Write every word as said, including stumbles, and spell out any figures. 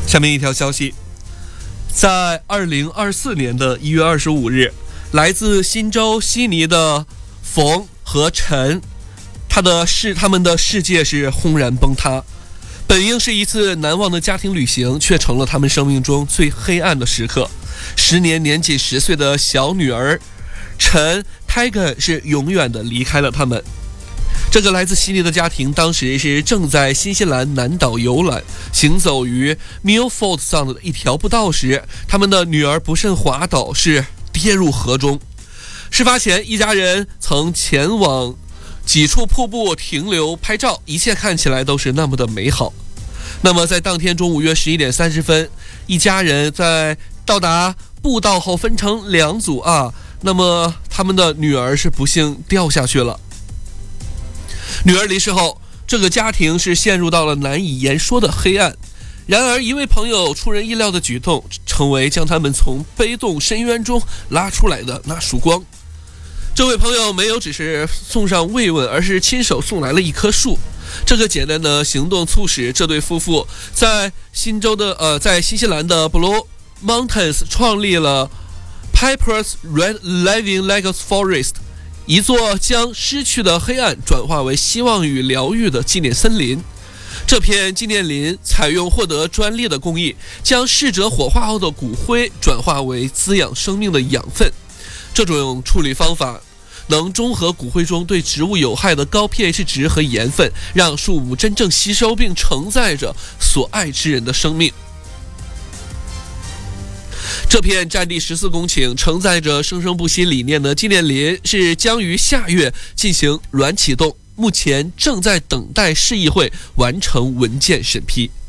下面一条消息，在二零二四年的一月二十五日，来自新州悉尼的冯和陈，他的世他们的世界是轰然崩塌。本应是一次难忘的家庭旅行，却成了他们生命中最黑暗的时刻。时年年仅十岁的小女儿陈 Tiger 是永远的离开了他们。这个来自悉尼的家庭当时是正在新西兰南岛游览，行走于 Milford Sound 的一条步道时，他们的女儿不慎滑倒，是跌入河中。事发前，一家人曾前往几处瀑布停留拍照，一切看起来都是那么的美好。那么在当天中午约十一点三十分，一家人在到达步道后分成两组啊，那么他们的女儿是不幸掉下去了。女儿离世后，这个家庭是陷入到了难以言说的黑暗。然而一位朋友出人意料的举动，成为将他们从悲痛深渊中拉出来的那束光。这位朋友没有只是送上慰问，而是亲手送来了一棵树。这个简单的行动促使这对夫妇在新州的呃，在新西兰的 Blue Mountains 创立了 Piper's Red Living Legacy Forest， 一座将失去的黑暗转化为希望与疗愈的纪念森林。这片纪念林采用获得专利的工艺，将逝者火化后的骨灰转化为滋养生命的养分。这种处理方法能中和骨灰中对植物有害的高 pH 值和盐分，让树木真正吸收并承载着所爱之人的生命。这片占地十四公顷、承载着生生不息理念的纪念林是将于下月进行软启动，目前正在等待市议会完成文件审批。